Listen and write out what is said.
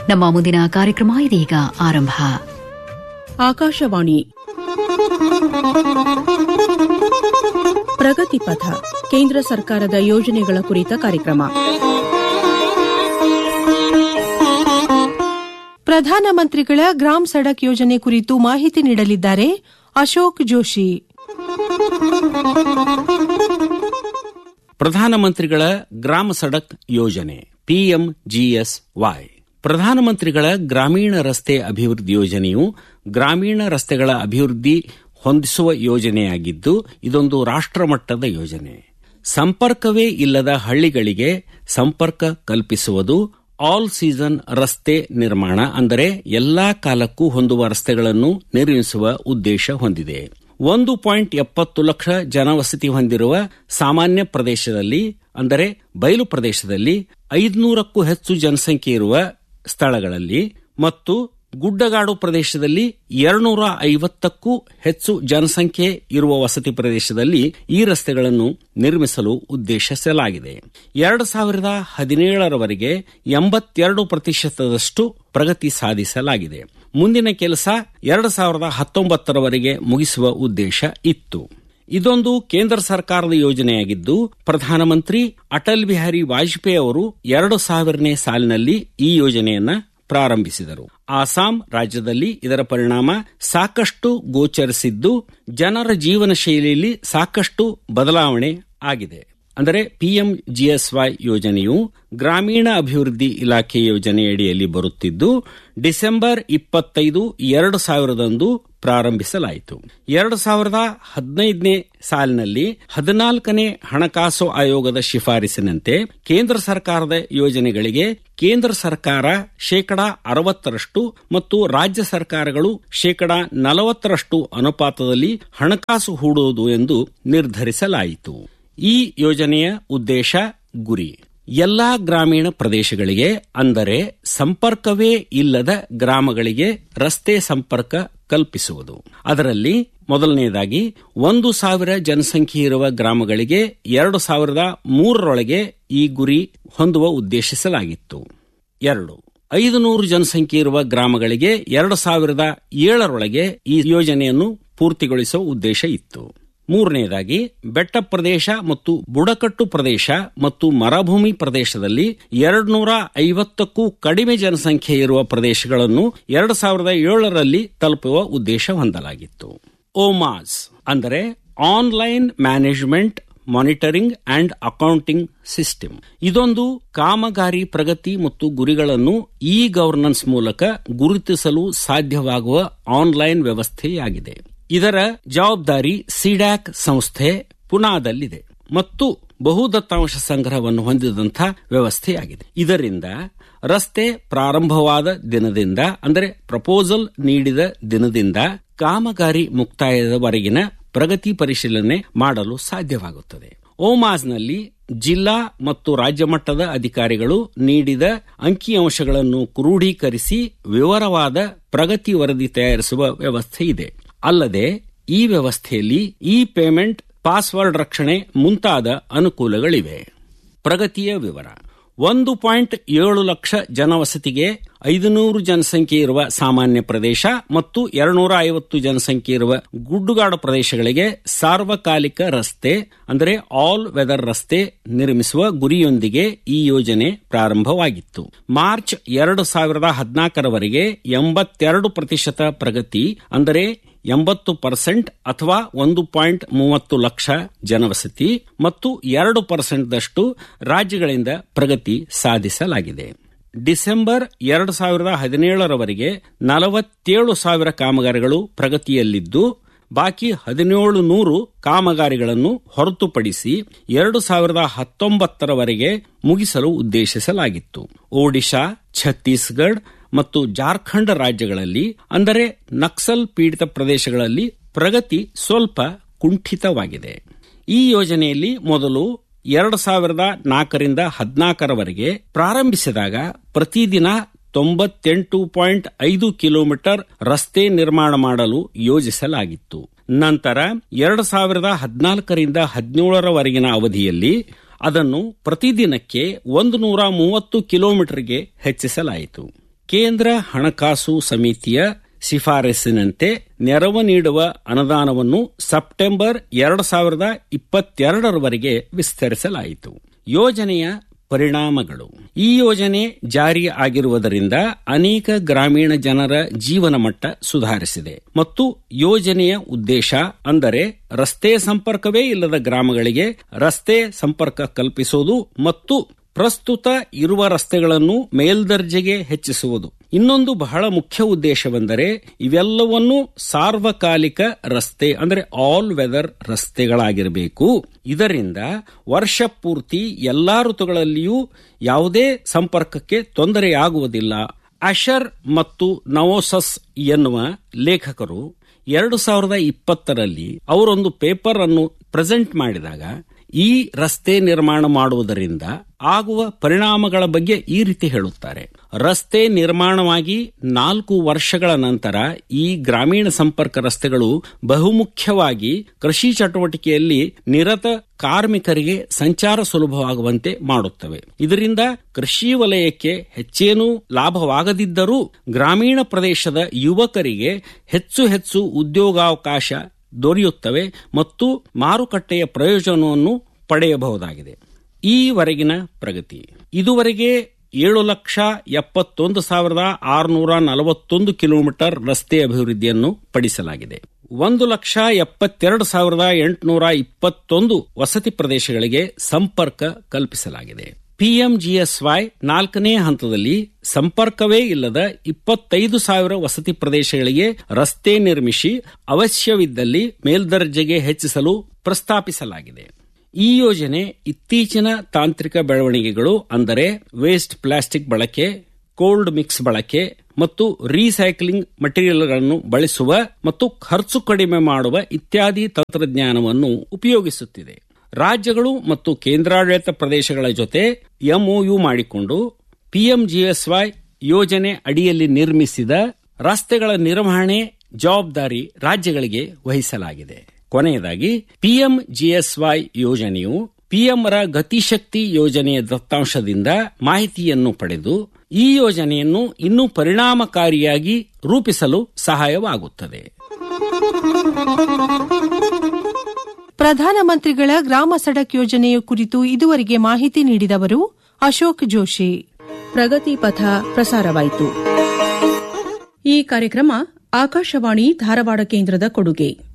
ನಮ್ಮ ಮುಂದಿನ ಕಾರ್ಯಕ್ರಮ ಇದೀಗ ಆರಂಭ. ಆಕಾಶವಾಣಿ ಪ್ರಗತಿ ಪಥ, ಕೇಂದ್ರ ಸರ್ಕಾರದ ಯೋಜನೆಗಳ ಕುರಿತ ಕಾರ್ಯಕ್ರಮ. ಪ್ರಧಾನಮಂತ್ರಿಗಳ ಗ್ರಾಮ್ ಸಡಕ್ ಯೋಜನೆ ಕುರಿತು ಮಾಹಿತಿ ನೀಡಲಿದ್ದಾರೆ ಅಶೋಕ್ ಜೋಶಿ. ಪ್ರಧಾನಮಂತ್ರಿಗಳ ಗ್ರಾಮ ಸಡಕ್ ಯೋಜನೆ PMGSY. ಪ್ರಧಾನಮಂತ್ರಿಗಳ ಗ್ರಾಮೀಣ ರಸ್ತೆ ಅಭಿವೃದ್ಧಿ ಯೋಜನೆಯು ಗ್ರಾಮೀಣ ರಸ್ತೆಗಳ ಅಭಿವೃದ್ಧಿ ಹೊಂದಿಸುವ ಯೋಜನೆಯಾಗಿದ್ದು, ಇದೊಂದು ರಾಷ್ಟ್ರಮಟ್ಟದ ಯೋಜನೆ. ಸಂಪರ್ಕವೇ ಇಲ್ಲದ ಹಳ್ಳಿಗಳಿಗೆ ಸಂಪರ್ಕ ಕಲ್ಪಿಸುವುದು, ಆಲ್ ಸೀಸನ್ ರಸ್ತೆ ನಿರ್ಮಾಣ ಅಂದರೆ ಎಲ್ಲಾ ಕಾಲಕ್ಕೂ ಹೊಂದುವ ರಸ್ತೆಗಳನ್ನು ನಿರ್ಮಿಸುವ ಉದ್ದೇಶ ಹೊಂದಿದೆ. 1.70 ಲಕ್ಷ ಜನವಸತಿ ಹೊಂದಿರುವ ಸಾಮಾನ್ಯ ಪ್ರದೇಶದಲ್ಲಿ ಅಂದರೆ ಬಯಲು ಪ್ರದೇಶದಲ್ಲಿ 500ಕ್ಕೂ ಹೆಚ್ಚು ಜನಸಂಖ್ಯೆ ಇರುವ ಸ್ಥಳಗಳಲ್ಲಿ ಮತ್ತು ಗುಡ್ಡಗಾಡು ಪ್ರದೇಶದಲ್ಲಿ 250ಕ್ಕೂ ಹೆಚ್ಚು ಜನಸಂಖ್ಯೆ ಇರುವ ವಸತಿ ಪ್ರದೇಶದಲ್ಲಿ ಈ ರಸ್ತೆಗಳನ್ನು ನಿರ್ಮಿಸಲು ಉದ್ದೇಶಿಸಲಾಗಿದೆ. 2017ರವರೆಗೆ 82% ಪ್ರಗತಿ ಸಾಧಿಸಲಾಗಿದೆ. ಮುಂದಿನ ಕೆಲಸ 2019ರವರೆಗೆ ಮುಗಿಸುವ ಉದ್ದೇಶ ಇತ್ತು. ಇದೊಂದು ಕೇಂದ್ರ ಸರ್ಕಾರದ ಯೋಜನೆಯಾಗಿದ್ದು, ಪ್ರಧಾನಮಂತ್ರಿ ಅಟಲ್ ಬಿಹಾರಿ ವಾಜಪೇಯಿ ಅವರು 2000ನೇ ಸಾಲಿನಲ್ಲಿ ಈ ಯೋಜನೆಯನ್ನ ಪ್ರಾರಂಭಿಸಿದರು. ಆಸಾಂ ರಾಜ್ಯದಲ್ಲಿ ಇದರ ಪರಿಣಾಮ ಸಾಕಷ್ಟು ಗೋಚರಿಸಿದ್ದು, ಜನರ ಜೀವನ ಶೈಲಿಯಲ್ಲಿ ಸಾಕಷ್ಟು ಬದಲಾವಣೆ ಆಗಿದೆ. ಅಂದರೆ PMGSY ಯೋಜನೆಯು ಗ್ರಾಮೀಣ ಅಭಿವೃದ್ಧಿ ಇಲಾಖೆ ಯೋಜನೆಯಡಿಯಲ್ಲಿ ಬರುತ್ತಿದ್ದು, ಡಿಸೆಂಬರ್ 25, 2000ರಂದು ಪ್ರಾರಂಭಿಸಲಾಯಿತು. 2015ನೇ ಸಾಲಿನಲ್ಲಿ 14ನೇ ಹಣಕಾಸು ಆಯೋಗದ ಶಿಫಾರಸಿನಂತೆ ಕೇಂದ್ರ ಸರ್ಕಾರದ ಯೋಜನೆಗಳಿಗೆ ಕೇಂದ್ರ ಸರ್ಕಾರ 60% ಮತ್ತು ರಾಜ್ಯ ಸರ್ಕಾರಗಳು 40% ಅನುಪಾತದಲ್ಲಿ ಹಣಕಾಸು ಹೂಡುವುದು ಎಂದು ನಿರ್ಧರಿಸಲಾಯಿತು. ಈ ಯೋಜನೆಯ ಉದ್ದೇಶ, ಗುರಿ ಎಲ್ಲಾ ಗ್ರಾಮೀಣ ಪ್ರದೇಶಗಳಿಗೆ ಅಂದರೆ ಸಂಪರ್ಕವೇ ಇಲ್ಲದ ಗ್ರಾಮಗಳಿಗೆ ರಸ್ತೆ ಸಂಪರ್ಕ ಕಲ್ಪಿಸುವುದು. ಅದರಲ್ಲಿ ಮೊದಲನೆಯದಾಗಿ 1,000 ಜನಸಂಖ್ಯೆ ಇರುವ ಗ್ರಾಮಗಳಿಗೆ 2003ರೊಳಗೆ ಈ ಗುರಿ ಹೊಂದುವ ಉದ್ದೇಶಿಸಲಾಗಿತ್ತು. 2. 500 ಜನಸಂಖ್ಯೆ ಇರುವ ಗ್ರಾಮಗಳಿಗೆ 2007ರೊಳಗೆ ಈ ಯೋಜನೆಯನ್ನು ಪೂರ್ತಿಗೊಳಿಸುವ ಉದ್ದೇಶ ಇತ್ತು. 3ನೇದಾಗಿ ಬೆಟ್ಟ ಪ್ರದೇಶ ಮತ್ತು ಬುಡಕಟ್ಟು ಪ್ರದೇಶ ಮತ್ತು ಮರುಭೂಮಿ ಪ್ರದೇಶದಲ್ಲಿ 250ಕ್ಕೂ ಕಡಿಮೆ ಜನಸಂಖ್ಯೆ ಇರುವ ಪ್ರದೇಶಗಳನ್ನು 2007ರಲ್ಲಿ ತಲುಪುವ ಉದ್ದೇಶ ಹೊಂದಲಾಗಿತ್ತು. OMAS ಅಂದರೆ online management monitoring and accounting system. ಇದೊಂದು ಕಾಮಗಾರಿ ಪ್ರಗತಿ ಮತ್ತು ಗುರಿಗಳನ್ನು ಇ-ಗವರ್ನೆನ್ಸ್ ಮೂಲಕ ಗುರುತಿಸಲು ಸಾಧ್ಯವಾಗುವ ಆನ್ಲೈನ್ ವ್ಯವಸ್ಥೆಯಾಗಿದೆ. ಇದರ ಜವಾಬ್ದಾರಿ ಸಿಡ್ಯಾಕ್ ಸಂಸ್ಥೆ ಪುನಾದಲ್ಲಿದೆ ಮತ್ತು ಬಹುದತ್ತಾಂಶ ಸಂಗ್ರಹವನ್ನು ಹೊಂದಿದಂತಹ ವ್ಯವಸ್ಥೆಯಾಗಿದೆ. ಇದರಿಂದ ರಸ್ತೆ ಪ್ರಾರಂಭವಾದ ದಿನದಿಂದ ಅಂದರೆ ಪ್ರಪೋಸಲ್ ನೀಡಿದ ದಿನದಿಂದ ಕಾಮಗಾರಿ ಮುಕ್ತಾಯದವರೆಗಿನ ಪ್ರಗತಿ ಪರಿಶೀಲನೆ ಮಾಡಲು ಸಾಧ್ಯವಾಗುತ್ತದೆ. OMASನಲ್ಲಿ ಜಿಲ್ಲಾ ಮತ್ತು ರಾಜ್ಯ ಮಟ್ಟದ ಅಧಿಕಾರಿಗಳು ನೀಡಿದ ಅಂಕಿಅಂಶಗಳನ್ನು ಕ್ರೋಢೀಕರಿಸಿ ವಿವರವಾದ ಪ್ರಗತಿ ವರದಿ ತಯಾರಿಸುವ ವ್ಯವಸ್ಥೆ ಇದೆ. ಅಲ್ಲದೆ ಈ ವ್ಯವಸ್ಥೆಯಲ್ಲಿ ಪೇಮೆಂಟ್, ಪಾಸ್ವರ್ಡ್ ರಕ್ಷಣೆ ಮುಂತಾದ ಅನುಕೂಲಗಳಿವೆ. ಪ್ರಗತಿಯ ವಿವರ: 1.7 ಲಕ್ಷ ಜನವಸತಿಗೆ 500 ಜನಸಂಖ್ಯೆ ಇರುವ ಸಾಮಾನ್ಯ ಪ್ರದೇಶ ಮತ್ತು 250 ಜನಸಂಖ್ಯೆ ಇರುವ ಗುಡ್ಡುಗಾಡು ಪ್ರದೇಶಗಳಿಗೆ ಸಾರ್ವಕಾಲಿಕ ರಸ್ತೆ ಅಂದರೆ ಆಲ್ ವೆದರ್ ರಸ್ತೆ ನಿರ್ಮಿಸುವ ಗುರಿಯೊಂದಿಗೆ ಈ ಯೋಜನೆ ಪ್ರಾರಂಭವಾಗಿತ್ತು. ಮಾರ್ಚ್ 2014ರವರೆಗೆ 82% ಪ್ರಗತಿ ಅಂದರೆ 80% ಅಥವಾ 1.30 ಲಕ್ಷ ಜನವಸತಿ ಮತ್ತು 2%ದಷ್ಟು ರಾಜ್ಯಗಳಿಂದ ಪ್ರಗತಿ ಸಾಧಿಸಲಾಗಿದೆ. ಡಿಸೆಂಬರ್ 2017ರವರೆಗೆ 47,000 ಕಾಮಗಾರಿಗಳು ಪ್ರಗತಿಯಲ್ಲಿದ್ದು, ಬಾಕಿ 1,700 ಕಾಮಗಾರಿಗಳನ್ನು ಹೊರತುಪಡಿಸಿ 2019ರವರೆಗೆ ಮುಗಿಸಲು ಉದ್ದೇಶಿಸಲಾಗಿತ್ತು. ಒಡಿಶಾ, ಛತ್ತೀಸ್ಗಢ ಮತ್ತು ಜಾರ್ಖಂಡ್ ರಾಜ್ಯಗಳಲ್ಲಿ ಅಂದರೆ ನಕ್ಸಲ್ ಪೀಡಿತ ಪ್ರದೇಶಗಳಲ್ಲಿ ಪ್ರಗತಿ ಸ್ವಲ್ಪ ಕುಂಠಿತವಾಗಿದೆ. ಈ ಯೋಜನೆಯಲ್ಲಿ ಮೊದಲು 2004ರಿಂದ 2014ರವರೆಗೆ ಪ್ರಾರಂಭಿಸಿದಾಗ ಪ್ರತಿದಿನ 98.5 ಕಿಲೋಮೀಟರ್ ರಸ್ತೆ ನಿರ್ಮಾಣ ಮಾಡಲು ಯೋಜಿಸಲಾಗಿತ್ತು. ನಂತರ 2014ರಿಂದ 2017ರವರೆಗಿನ ಅವಧಿಯಲ್ಲಿ ಅದನ್ನು ಪ್ರತಿದಿನಕ್ಕೆ 130 ಕಿಲೋಮೀಟರ್ಗೆ ಹೆಚ್ಚಿಸಲಾಯಿತು. ಕೇಂದ್ರ ಹಣಕಾಸು ಸಮಿತಿಯ ಶಿಫಾರಸಿನಂತೆ ನೆರವು ನೀಡುವ ಅನುದಾನವನ್ನು ಸೆಪ್ಟೆಂಬರ್ 2022 ವಿಸ್ತರಿಸಲಾಯಿತು. ಯೋಜನೆಯ ಪರಿಣಾಮಗಳು. ಈ ಯೋಜನೆ ಜಾರಿ ಆಗಿರುವುದರಿಂದ ಅನೇಕ ಗ್ರಾಮೀಣ ಜನರ ಜೀವನ ಮಟ್ಟ ಸುಧಾರಿಸಿದೆ ಮತ್ತು ಯೋಜನೆಯ ಉದ್ದೇಶ ಅಂದರೆ ರಸ್ತೆ ಸಂಪರ್ಕವೇ ಇಲ್ಲದ ಗ್ರಾಮಗಳಿಗೆ ರಸ್ತೆ ಸಂಪರ್ಕ ಕಲ್ಪಿಸುವುದು ಮತ್ತು ಪ್ರಸ್ತುತ ಇರುವ ರಸ್ತೆಗಳನ್ನು ಮೇಲ್ದರ್ಜೆಗೆ ಹೆಚ್ಚಿಸುವುದು. ಇನ್ನೊಂದು ಬಹಳ ಮುಖ್ಯ ಉದ್ದೇಶವೆಂದರೆ ಇವೆಲ್ಲವನ್ನೂ ಸಾರ್ವಕಾಲಿಕ ರಸ್ತೆ ಅಂದರೆ ಆಲ್ ವೆದರ್ ರಸ್ತೆಗಳಾಗಿರಬೇಕು. ಇದರಿಂದ ವರ್ಷ ಪೂರ್ತಿ ಎಲ್ಲಾ ಋತುಗಳಲ್ಲಿಯೂ ಯಾವುದೇ ಸಂಪರ್ಕಕ್ಕೆ ತೊಂದರೆಯಾಗುವುದಿಲ್ಲ. ಅಶರ್ ಮತ್ತು ನವೋಸಸ್ ಎನ್ನುವ ಲೇಖಕರು 2020 ಅವರೊಂದು ಪೇಪರ್ ಅನ್ನು ಪ್ರೆಸೆಂಟ್ ಮಾಡಿದಾಗ ಈ ರಸ್ತೆ ನಿರ್ಮಾಣ ಮಾಡುವುದರಿಂದ ಆಗುವ ಪರಿಣಾಮಗಳ ಬಗ್ಗೆ ಈ ರೀತಿ ಹೇಳುತ್ತಾರೆ. ರಸ್ತೆ ನಿರ್ಮಾಣವಾಗಿ 4 ವರ್ಷಗಳ ನಂತರ ಈ ಗ್ರಾಮೀಣ ಸಂಪರ್ಕ ರಸ್ತೆಗಳು ಬಹುಮುಖ್ಯವಾಗಿ ಕೃಷಿ ಚಟುವಟಿಕೆಯಲ್ಲಿ ನಿರತ ಕಾರ್ಮಿಕರಿಗೆ ಸಂಚಾರ ಸುಲಭವಾಗುವಂತೆ ಮಾಡುತ್ತವೆ. ಇದರಿಂದ ಕೃಷಿ ವಲಯಕ್ಕೆ ಹೆಚ್ಚೇನೂ ಲಾಭವಾಗದಿದ್ದರೂ ಗ್ರಾಮೀಣ ಪ್ರದೇಶದ ಯುವಕರಿಗೆ ಹೆಚ್ಚು ಉದ್ಯೋಗಾವಕಾಶ ದೊರೆಯುತ್ತವೆ ಮತ್ತು ಮಾರುಕಟ್ಟೆಯ ಪ್ರಯೋಜನವನ್ನು ಪಡೆಯಬಹುದಾಗಿದೆ. ಈವರೆಗಿನ ಪ್ರಗತಿ. ಇದುವರೆಗೆ 7,71,641 ಕಿಲೋಮೀಟರ್ ರಸ್ತೆ ಅಭಿವೃದ್ಧಿಯನ್ನು ಪಡಿಸಲಾಗಿದೆ. 1,72,821 ವಸತಿ ಪ್ರದೇಶಗಳಿಗೆ ಸಂಪರ್ಕ ಕಲ್ಪಿಸಲಾಗಿದೆ. ಪಿಎಂಜಿಎಸ್ವೈ 4ನೇ ಹಂತದಲ್ಲಿ ಸಂಪರ್ಕವೇ ಇಲ್ಲದ 25,000 ವಸತಿ ಪ್ರದೇಶಗಳಿಗೆ ರಸ್ತೆ ನಿರ್ಮಿಸಿ ಅವಶ್ಯವಿದ್ದಲ್ಲಿ ಮೇಲ್ದರ್ಜೆಗೆ ಹೆಚ್ಚಿಸಲು ಪ್ರಸ್ತಾಪಿಸಲಾಗಿದೆ. ಈ ಯೋಜನೆ ಇತ್ತೀಚಿನ ತಾಂತ್ರಿಕ ಬೆಳವಣಿಗೆಗಳು ಅಂದರೆ ವೇಸ್ಟ್ ಪ್ಲಾಸ್ಟಿಕ್ ಬಳಕೆ, ಕೋಲ್ಡ್ ಮಿಕ್ಸ್ ಬಳಕೆ ಮತ್ತು ರೀಸೈಕ್ಲಿಂಗ್ ಮಟೀರಿಯಲ್ಗಳನ್ನು ಬಳಸುವ ಮತ್ತು ಖರ್ಚು ಕಡಿಮೆ ಮಾಡುವ ಇತ್ಯಾದಿ ತಂತ್ರಜ್ಞಾನವನ್ನು ಉಪಯೋಗಿಸುತ್ತಿದೆ. ರಾಜ್ಯಗಳು ಮತ್ತು ಕೇಂದ್ರಾಡಳಿತ ಪ್ರದೇಶಗಳ ಜೊತೆ ಎಂಒಯು ಮಾಡಿಕೊಂಡು ಪಿಎಂಜಿಎಸ್ವೈ ಯೋಜನೆ ಅಡಿಯಲ್ಲಿ ನಿರ್ಮಿಸಿದ ರಸ್ತೆಗಳ ನಿರ್ವಹಣೆ ಜವಾಬ್ದಾರಿ ರಾಜ್ಯಗಳಿಗೆ ವಹಿಸಲಾಗಿದೆ. ಕೊನೆಯದಾಗಿ ಪಿಎಂಜಿಎಸ್ವೈ ಯೋಜನೆಯು ಪಿಎಂರ ಗತಿಶಕ್ತಿ ಯೋಜನೆಯ ದತ್ತಾಂಶದಿಂದ ಮಾಹಿತಿಯನ್ನು ಪಡೆದು ಈ ಯೋಜನೆಯನ್ನು ಇನ್ನೂ ಪರಿಣಾಮಕಾರಿಯಾಗಿ ರೂಪಿಸಲು ಸಹಾಯವಾಗುತ್ತದೆ. ಪ್ರಧಾನಮಂತ್ರಿಗಳ ಗ್ರಾಮ ಸಡಕ್ ಯೋಜನೆಯ ಕುರಿತು ಇದುವರೆಗೆ ಮಾಹಿತಿ ನೀಡಿದವರು ಅಶೋಕ್ ಜೋಶಿ. ಪ್ರಗತಿ ಪಥ ಪ್ರಸಾರವಾಯಿತು. ಈ ಕಾರ್ಯಕ್ರಮ ಆಕಾಶವಾಣಿ ಧಾರವಾಡ ಕೇಂದ್ರದ ಕೊಡುಗೆ.